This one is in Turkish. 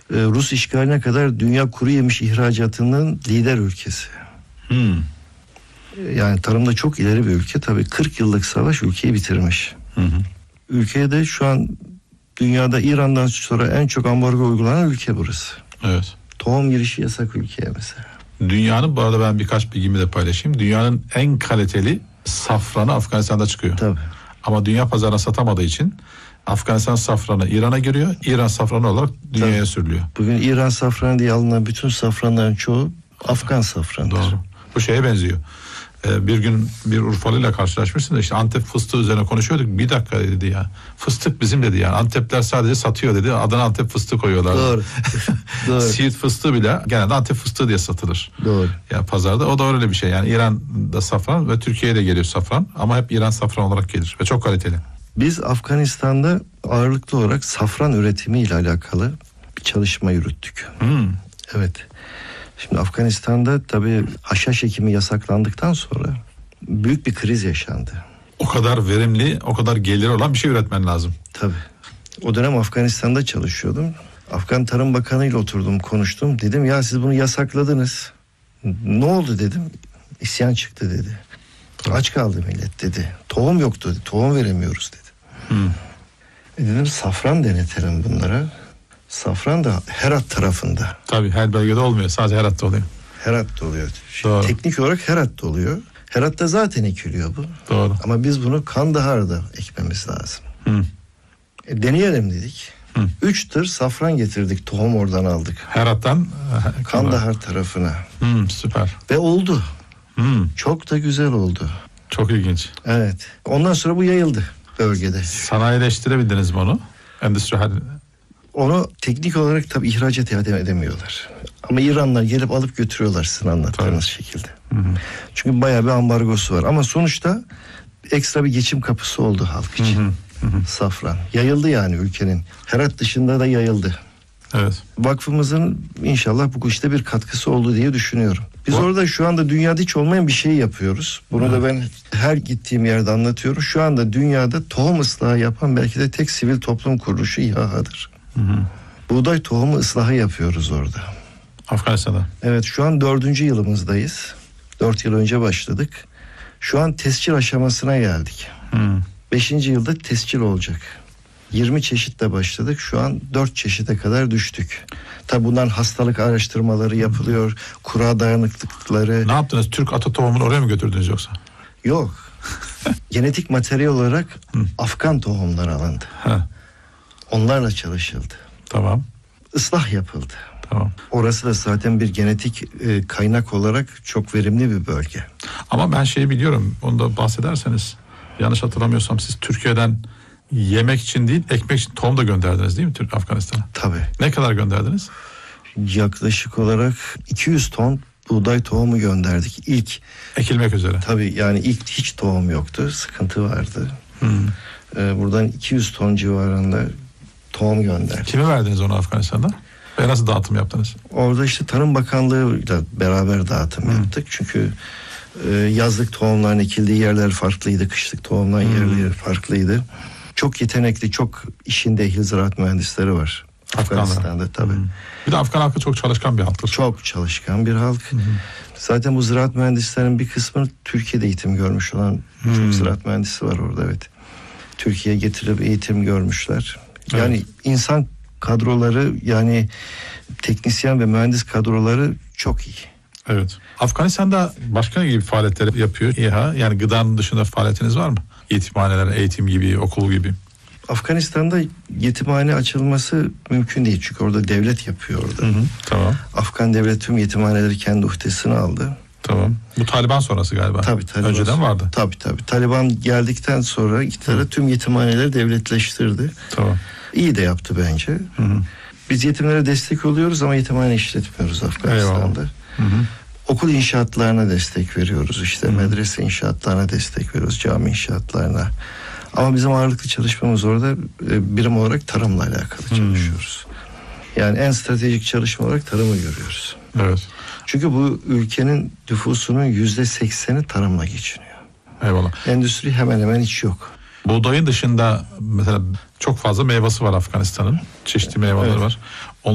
Rus işgaline kadar dünya kuru yemiş ihracatının lider ülkesi. Yani tarımda çok ileri bir ülke. Tabii 40 yıllık savaş ülkeyi bitirmiş. Ülkeye de şu an dünyada İran'dan sonra en çok ambargo uygulanan ülke burası. Evet. Tohum girişi yasak ülkeye mesela. Dünyanın, bu arada ben birkaç bilgimi de paylaşayım. Dünyanın en kaliteli safranı Afganistan'da çıkıyor. Tabii. Ama dünya pazarına satamadığı için Afganistan safranı İran'a giriyor. İran safranı olarak dünyaya sürülüyor. Bugün İran safranı diye alınan bütün safranların çoğu Afgan safranıdır. Doğru. Bu şeye benziyor. Bir gün bir Urfalı'yla karşılaşmışsın da işte Antep fıstığı üzerine konuşuyorduk. Bir dakika dedi ya. Fıstık bizim dedi yani. Antepler sadece satıyor dedi. Adına Antep fıstığı koyuyorlar. Doğru. Doğru. Siirt fıstığı bile genelde Antep fıstığı diye satılır. Doğru. Ya pazarda o da öyle bir şey. Yani İran'da safran ve Türkiye'ye de geliyor safran ama hep İran safran olarak gelir ve çok kaliteli. Biz Afganistan'da ağırlıklı olarak safran üretimi ile alakalı bir çalışma yürüttük. Evet. Şimdi Afganistan'da tabii haşhaş ekimi yasaklandıktan sonra büyük bir kriz yaşandı. O kadar verimli, o kadar geliri olan bir şey üretmen lazım. Tabii. O dönem Afganistan'da çalışıyordum. Afgan Tarım Bakanı ile oturdum, konuştum. Dedim ya siz bunu yasakladınız. Ne oldu dedim. İsyan çıktı dedi. Aç kaldı millet dedi. Tohum yoktu dedi. Tohum veremiyoruz dedi. Dedim safran denetelim bunlara. Safran da Herat tarafında. Tabii her bölgede olmuyor. Sadece Herat'ta oluyor. Herat'ta oluyor. Doğru. Teknik olarak Herat'ta oluyor. Herat'ta zaten ekiliyor bu. Doğru. Ama biz bunu Kandahar'da ekmemiz lazım. Deneyelim dedik. 3 tır safran getirdik. Tohum oradan aldık. Herat'tan Kandahar tarafına. Süper. Ve oldu. Çok da güzel oldu. Çok ilginç. Evet. Ondan sonra bu yayıldı bölgede. Sanayileştirebildiniz mi onu? Endüstri Onu teknik olarak tabii ihracat edemiyorlar. Ama İranlar gelip alıp götürüyorlar sizin anlattığınız şekilde. Çünkü bayağı bir ambargosu var. Ama sonuçta ekstra bir geçim kapısı oldu halk için. Safran. Yayıldı yani ülkenin. Herat dışında da yayıldı. Evet. Vakfımızın inşallah bu işte bir katkısı oldu diye düşünüyorum. Biz orada şu anda dünyada hiç olmayan bir şey yapıyoruz. Bunu da ben her gittiğim yerde anlatıyorum. Şu anda dünyada tohum ıslahı yapan belki de tek sivil toplum kuruluşu İHA'dır. Buğday tohumu ıslahı yapıyoruz orada. Afganistan'da. Evet, şu an 4. yılımızdayız. 4 yıl önce başladık. Şu an tescil aşamasına geldik. 5. yılda tescil olacak. 20 çeşitle başladık. Şu an 4 çeşide kadar düştük. Tabi bundan hastalık araştırmaları yapılıyor. Kura dayanıklılıkları. Ne yaptınız? Türk ata tohumunu oraya mı götürdünüz yoksa? Yok. Genetik materyal olarak Afgan tohumlar alındı. Onlarla çalışıldı. Tamam. Islah yapıldı. Tamam. Orası da zaten bir genetik kaynak olarak çok verimli bir bölge. Ama ben şeyi biliyorum. Onu da bahsederseniz. Yanlış hatırlamıyorsam siz Türkiye'den yemek için değil, ekmek için tohum da gönderdiniz değil mi Afganistan'a? Tabii. Ne kadar gönderdiniz? Yaklaşık olarak 200 ton buğday tohumu gönderdik. İlk ekilmek üzere. Tabii yani ilk hiç tohum yoktu. Sıkıntı vardı. Buradan 200 ton civarında tohum gönderdik. Kime verdiniz onu Afganistan'da? Ve nasıl dağıtım yaptınız? Orada işte Tarım Bakanlığı'yla beraber dağıtım yaptık. Çünkü yazlık tohumların ekildiği yerler farklıydı. Kışlık tohumların yerleri farklıydı. Çok yetenekli, çok işinde ehil ziraat mühendisleri var. Afganistan'da tabii. Bir de Afgan halkı çok çalışkan bir halktır. Çok çalışkan bir halk. Zaten bu ziraat mühendislerinin bir kısmı Türkiye'de eğitim görmüş olan çok ziraat mühendisi var orada, evet. Türkiye'ye getirip eğitim görmüşler. Yani insan kadroları, yani teknisyen ve mühendis kadroları çok iyi. Evet. Afganistan'da başka ne gibi faaliyetler yapıyor İHA? Yani gıdanın dışında faaliyetiniz var mı? Yetimhaneler, eğitim gibi, okul gibi. Afganistan'da yetimhane açılması mümkün değil. Çünkü orada devlet yapıyor orada. Tamam. Afgan devlet tüm yetimhaneleri kendi uhdesine aldı. Tamam. Bu Taliban sonrası galiba. Tabii Taliban. Önceden vardı. Tabii. Taliban geldikten sonra iktidara tüm yetimhaneleri devletleştirdi. Tamam. İyi de yaptı bence. Biz yetimlere destek oluyoruz ama yetimhane işletmiyoruz Afganistan'da. Okul inşaatlarına destek veriyoruz, işte medrese inşaatlarına destek veriyoruz, cami inşaatlarına. Ama bizim ağırlıklı çalışmamız orada birim olarak tarımla alakalı çalışıyoruz. Yani en stratejik çalışma olarak tarımı görüyoruz. Evet. Çünkü bu ülkenin nüfusunun %80'i tarımla geçiniyor. Eyvallah. Endüstri hemen hemen hiç yok. Buğdayın dışında mesela çok fazla meyvesi var Afganistan'ın. Çeşitli meyveleri var.